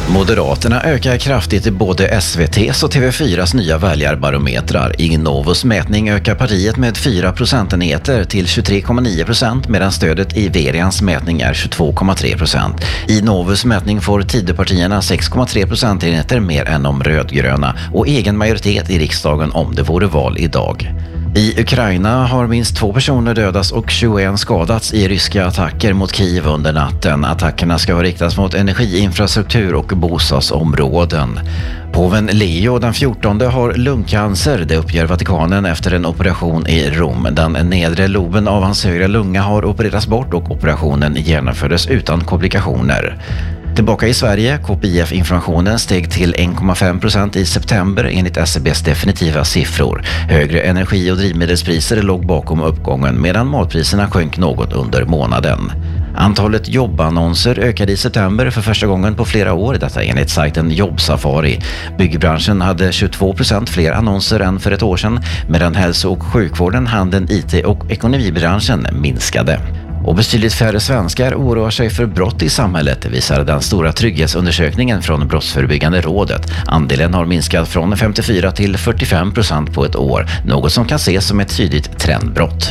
Moderaterna ökar kraftigt i både SVT:s och TV4s nya väljarbarometrar. I Novus mätning ökar partiet med 4 procentenheter till 23,9% medan stödet i Verians mätning är 22,3%. I Novus mätning får Tidöpartierna 6,3 procentenheter mer än de rödgröna och egen majoritet i riksdagen om det vore val idag. I Ukraina har minst 2 personer dödats och 21 skadats i ryska attacker mot Kiev under natten. Attackerna ska ha riktats mot energiinfrastruktur och bostadsområden. Påven Leo den 14 har lungcancer, det uppger Vatikanen efter en operation i Rom. Den nedre loben av hans högra lunga har opererats bort och operationen genomfördes utan komplikationer. Tillbaka i Sverige, KPIF-informationen steg till 1,5% i september enligt SCBs definitiva siffror. Högre energi- och drivmedelspriser låg bakom uppgången medan matpriserna sjönk något under månaden. Antalet jobbannonser ökade i september för första gången på flera år, detta enligt sajten Jobbsafari. Byggbranschen hade 22% fler annonser än för ett år sedan, medan hälso- och sjukvården, handeln, IT och ekonomibranschen minskade. Och betydligt färre svenskar oroar sig för brott i samhället, visar den stora trygghetsundersökningen från Brottsförebyggande rådet. Andelen har minskat från 54 till 45% på ett år, något som kan ses som ett tydligt trendbrott.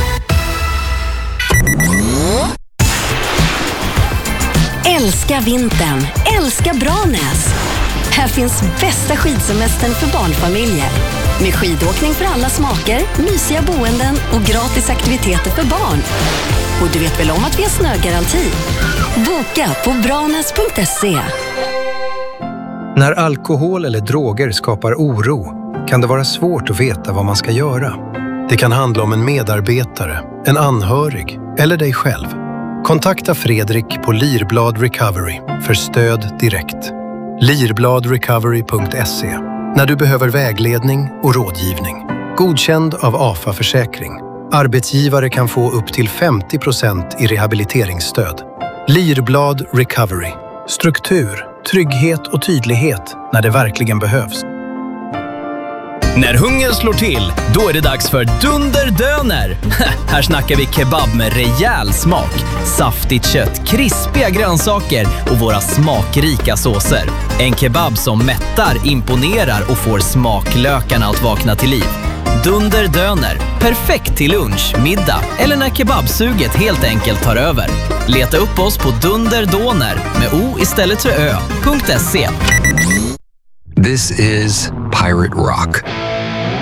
Älska vintern, älska Branäs. Här finns bästa skidsemestern för barnfamiljer. Med skidåkning för alla smaker, mysiga boenden och gratis aktiviteter för barn. Och du vet väl om att vi har snögaranti? Boka på branäs.se. När alkohol eller droger skapar oro kan det vara svårt att veta vad man ska göra. Det kan handla om en medarbetare, en anhörig eller dig själv. Kontakta Fredrik på Lirblad Recovery för stöd direkt. Lirbladrecovery.se. När du behöver vägledning och rådgivning. Godkänd av AFA Försäkring. Arbetsgivare kan få upp till 50% i rehabiliteringsstöd. Lirblad Recovery. Struktur, trygghet och tydlighet när det verkligen behövs. När hungern slår till, då är det dags för Dunderdöner. Här snackar vi kebab med rejäl smak, saftigt kött, krispiga grönsaker och våra smakrika såser. En kebab som mättar, imponerar och får smaklökarna att vakna till liv. Dunderdöner, perfekt till lunch, middag eller när kebabsuget helt enkelt tar över. Leta upp oss på Dunderdoner med O istället för Ö.se. This is Pirate Rock.